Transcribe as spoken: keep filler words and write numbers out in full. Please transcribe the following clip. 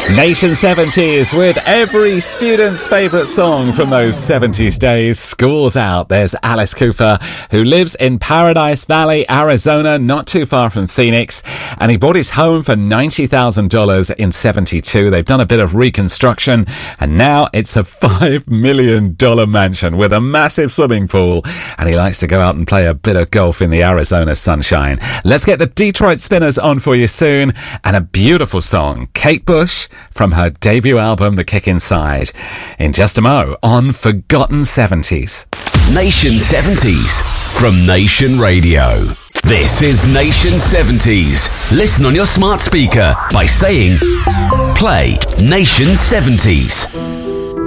Nation seventies with every student's favourite song from those seventies days. School's out. There's Alice Cooper, who lives in Paradise Valley, Arizona, not too far from Phoenix. And he bought his home for ninety thousand dollars in seventy-two. They've done a bit of reconstruction, and now it's a five million dollars mansion with a massive swimming pool. And he likes to go out and play a bit of golf in the Arizona sunshine. Let's get the Detroit Spinners on for you soon. And a beautiful song, Kate Bush, from her debut album, The Kick Inside. In just a mo on Forgotten seventies. Nation seventies from Nation Radio. This is Nation seventies. Listen on your smart speaker by saying, play Nation seventies.